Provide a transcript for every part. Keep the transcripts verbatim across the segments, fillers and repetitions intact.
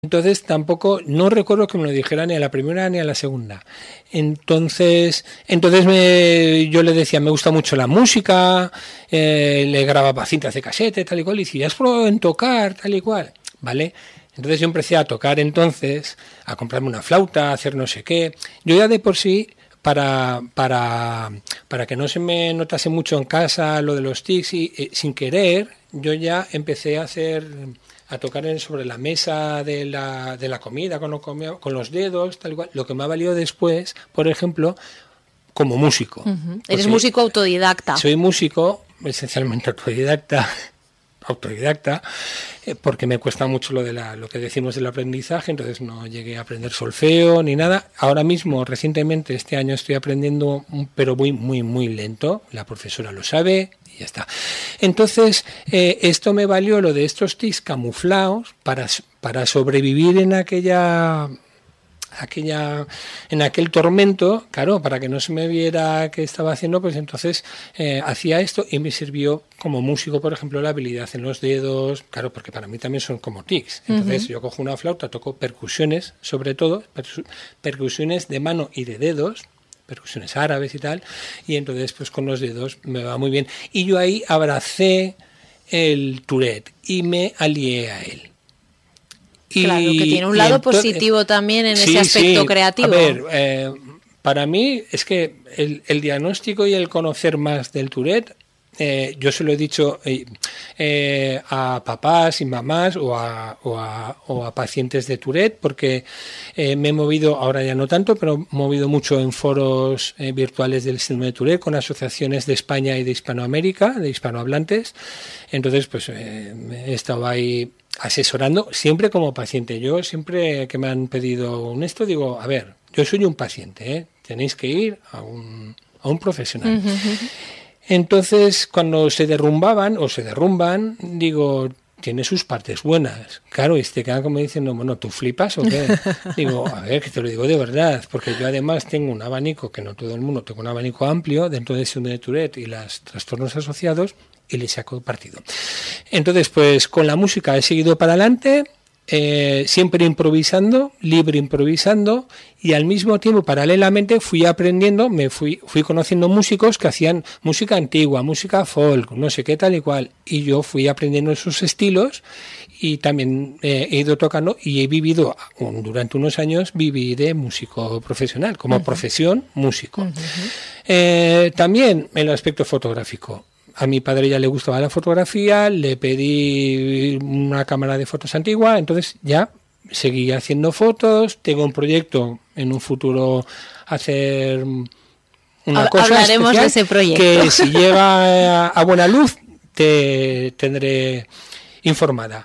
Entonces tampoco, no recuerdo que me lo dijera ni a la primera ni a la segunda. Entonces, entonces me, yo le decía, me gusta mucho la música, eh, le grababa cintas de casete, tal y cual, y decía, ¿has probado en tocar, tal y cual? ¿Vale? Entonces yo empecé a tocar entonces, a comprarme una flauta, a hacer no sé qué. Yo ya de por sí, para, para, para que no se me notase mucho en casa lo de los tics, y eh, sin querer, yo ya empecé a hacer... a tocar en, sobre la mesa de la, de la comida, con, lo comía, con los dedos, tal cual, lo que me ha valido después, por ejemplo, como músico. Uh-huh. Eres músico autodidacta. Soy músico, esencialmente autodidacta, autodidacta, eh, porque me cuesta mucho lo de la, lo que decimos del aprendizaje, entonces no llegué a aprender solfeo ni nada. Ahora mismo, recientemente, este año estoy aprendiendo, pero muy, muy, muy lento. La profesora lo sabe, y ya está. Entonces, eh, esto me valió lo de estos tics camuflados para, para sobrevivir en aquella, aquella, en aquel tormento, claro, para que no se me viera qué estaba haciendo, pues entonces eh, hacía esto y me sirvió como músico, por ejemplo, la habilidad en los dedos, claro, porque para mí también son como tics. Entonces, uh-huh. yo cojo una flauta, toco percusiones, sobre todo, percusiones de mano y de dedos, percusiones árabes y tal, y entonces pues con los dedos me va muy bien. Y yo ahí abracé el Tourette y me alié a él. Y, claro, que tiene un lado entonces, positivo también en sí, ese aspecto sí. creativo. A ver, eh, para mí es que el, el diagnóstico y el conocer más del Tourette, eh, yo se lo he dicho eh, eh, a papás y mamás o a, o a, o a pacientes de Tourette, porque eh, me he movido, ahora ya no tanto, pero he movido mucho en foros eh, virtuales del síndrome de Tourette con asociaciones de España y de Hispanoamérica, de hispanohablantes. Entonces, pues eh, he estado ahí asesorando, siempre como paciente. Yo siempre que me han pedido un esto, digo, a ver, yo soy un paciente, ¿eh? Tenéis que ir a un, a un profesional. Uh-huh. Entonces, cuando se derrumbaban o se derrumban, digo, tiene sus partes buenas. Claro, y te quedan como diciendo, bueno, ¿tú flipas o qué? Digo, a ver, que te lo digo de verdad, porque yo además tengo un abanico, que no todo el mundo, tengo un abanico amplio dentro de síndrome de Tourette y los trastornos asociados, y le saco partido. Entonces, pues con la música he seguido para adelante, eh, siempre improvisando, libre improvisando, y al mismo tiempo, paralelamente, fui aprendiendo, me fui, fui conociendo músicos que hacían música antigua, música folk, no sé qué tal y cual, y yo fui aprendiendo esos estilos y también eh, he ido tocando y he vivido, durante unos años, viví de músico profesional, como uh-huh. profesión, músico. Uh-huh. Eh, también el aspecto fotográfico. A mi padre ya le gustaba la fotografía, le pedí una cámara de fotos antigua, entonces ya seguí haciendo fotos, tengo un proyecto en un futuro hacer una cosa hablaremos de ese proyecto, que si lleva a, a buena luz te tendré informada.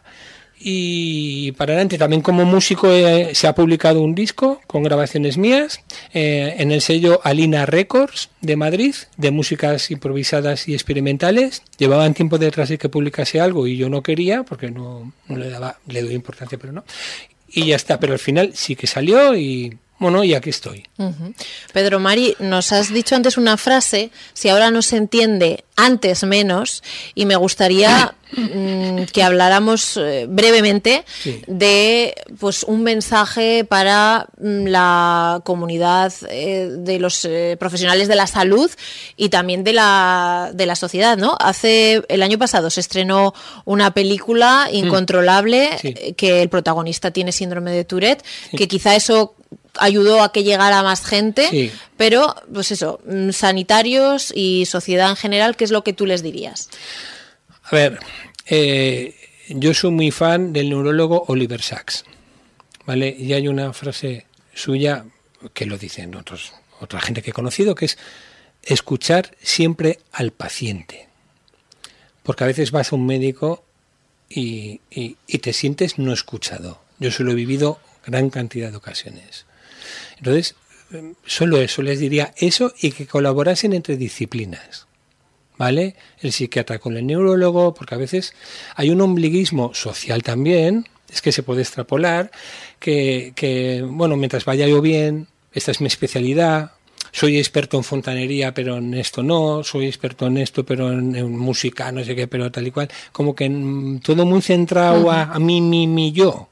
Y para adelante también como músico eh, se ha publicado un disco con grabaciones mías eh, en el sello Alina Records de Madrid, de músicas improvisadas y experimentales. Llevaban tiempo detrás de que publicase algo y yo no quería porque no, no le daba, le doy importancia, pero no. Y ya está, pero al final sí que salió y bueno, y aquí estoy. Uh-huh. Pedro Mari, nos has dicho antes una frase, si ahora no se entiende, antes menos, y me gustaría mmm, que habláramos eh, brevemente sí. de pues un mensaje para mmm, la comunidad eh, de los eh, profesionales de la salud y también de la, de la sociedad, ¿no? Hace, el año pasado se estrenó una película Incontrolable, sí. que el protagonista tiene síndrome de Tourette, sí. que quizá eso ayudó a que llegara más gente, sí. pero pues eso, sanitarios y sociedad en general, ¿qué es lo que tú les dirías? A ver, eh, yo soy muy fan del neurólogo Oliver Sacks, ¿vale? Y hay una frase suya que lo dicen otros, otra gente que he conocido, que es escuchar siempre al paciente. Porque a veces vas a un médico y, y, y te sientes no escuchado. Yo eso lo he vivido gran cantidad de ocasiones. Entonces, solo eso, les diría eso y que colaborasen entre disciplinas, ¿vale? El psiquiatra con el neurólogo, porque a veces hay un ombliguismo social también, es que se puede extrapolar, que, que bueno, mientras vaya yo bien, esta es mi especialidad, soy experto en fontanería, pero en esto no, soy experto en esto, pero en, en música, no sé qué, pero tal y cual, como que en, todo muy centrado uh-huh. a, a mí, mi, mi, yo.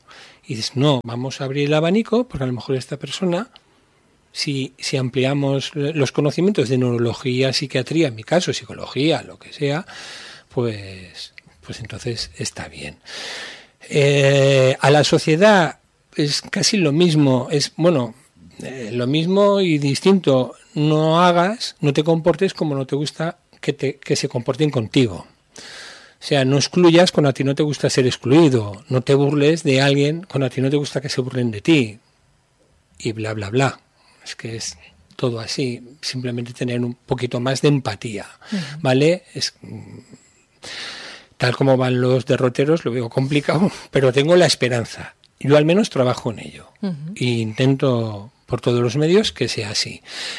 Y dices, no, vamos a abrir el abanico porque a lo mejor esta persona, si, si ampliamos los conocimientos de neurología, psiquiatría, en mi caso, psicología, lo que sea, pues, pues entonces está bien. Eh, a la sociedad es casi lo mismo, es bueno, eh, lo mismo y distinto. No hagas, no te comportes como no te gusta que, te, que se comporten contigo. O sea, no excluyas cuando a ti no te gusta ser excluido, no te burles de alguien cuando a ti no te gusta que se burlen de ti, y bla, bla, bla. Es que es todo así, simplemente tener un poquito más de empatía, uh-huh. ¿Vale? Es, tal como van los derroteros, lo veo complicado, pero tengo la esperanza. Yo al menos trabajo en ello, uh-huh. E intento por todos los medios que sea así.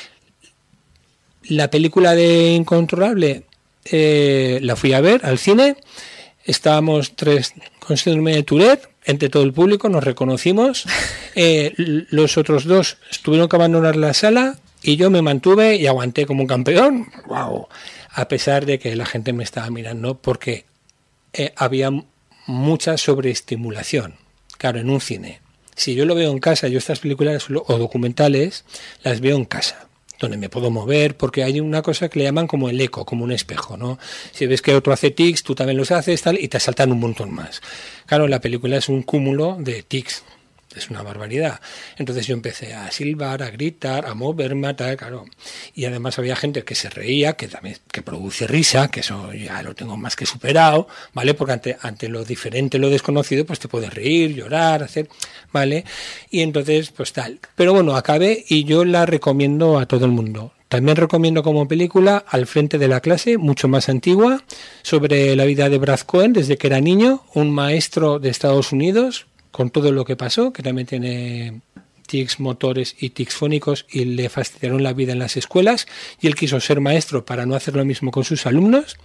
La película de Incontrolable eh, la fui a ver al cine. Estábamos tres con síndrome de Tourette, entre todo el público, nos reconocimos. Eh, los otros dos tuvieron que abandonar la sala y yo me mantuve y aguanté como un campeón. ¡Wow! A pesar de que la gente me estaba mirando porque eh, había mucha sobreestimulación. Claro, en un cine. Si yo lo veo en casa, yo estas películas o documentales las veo en casa, donde me puedo mover, porque hay una cosa que le llaman como el eco, como un espejo, ¿no? Si ves que otro hace tics, tú también los haces, tal, y te saltan un montón más. Claro, la película es un cúmulo de tics, es una barbaridad. Entonces yo empecé a silbar, a gritar, a moverme, tal, claro. Y además había gente que se reía, que también que produce risa, que eso ya lo tengo más que superado, ¿vale? Porque ante, ante lo diferente, lo desconocido, pues te puedes reír, llorar, hacer, ¿vale? Y entonces, pues tal. Pero bueno, acabé y yo la recomiendo a todo el mundo. También recomiendo como película Al frente de la clase, mucho más antigua, sobre la vida de Brad Cohen desde que era niño, un maestro de Estados Unidos, con todo lo que pasó, que también tiene tics motores y tics fónicos y le fastidiaron la vida en las escuelas y él quiso ser maestro para no hacer lo mismo con sus alumnos.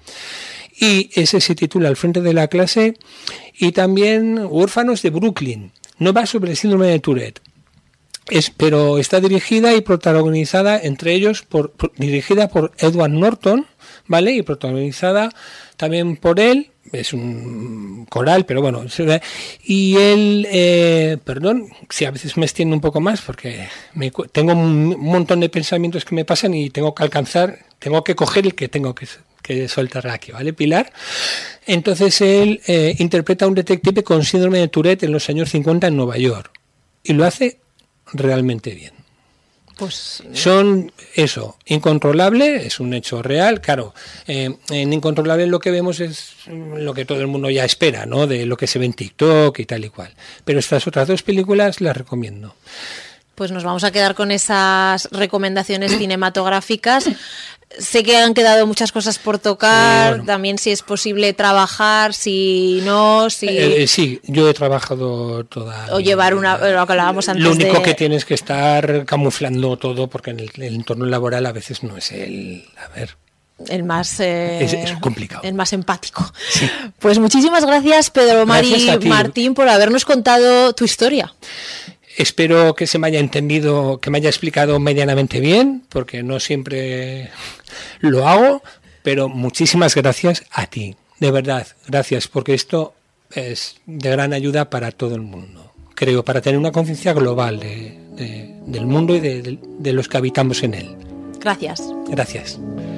Y ese se titula Al frente de la clase. Y también Huérfanos de Brooklyn. No va sobre el síndrome de Tourette. Es, pero está dirigida y protagonizada, entre ellos, por, por dirigida por Edward Norton, ¿vale? Y protagonizada también por él. Es un coral, pero bueno. Y él, eh, perdón, si a veces me extiendo un poco más, porque me, tengo un montón de pensamientos que me pasan y tengo que alcanzar, tengo que coger el que tengo que, que soltar aquí, ¿vale, Pilar? Entonces él eh, interpreta a un detective con síndrome de Tourette en los años cincuenta en Nueva York. Y lo hace realmente bien. Pues, son eso, Incontrolable, es un hecho real, claro, eh, en Incontrolable lo que vemos es lo que todo el mundo ya espera, ¿no? De lo que se ve en TikTok y tal y cual, pero estas otras dos películas las recomiendo. Pues nos vamos a quedar con esas recomendaciones cinematográficas. Sé que han quedado muchas cosas por tocar, sí, bueno. También si es posible trabajar, si no, si... Eh, eh, sí, yo he trabajado toda... O llevar una... lo que hablábamos antes. Lo único de... que tienes que estar camuflando todo porque en el, el entorno laboral a veces no es el... A ver... El más... Eh, es, es complicado. El más empático. Sí. Pues muchísimas gracias, Pedro Mari Martín, por habernos contado tu historia. Espero que se me haya entendido, que me haya explicado medianamente bien, porque no siempre lo hago, pero muchísimas gracias a ti, de verdad, gracias, porque esto es de gran ayuda para todo el mundo, creo, para tener una conciencia global de, de, del mundo y de, de, de los que habitamos en él. Gracias. Gracias.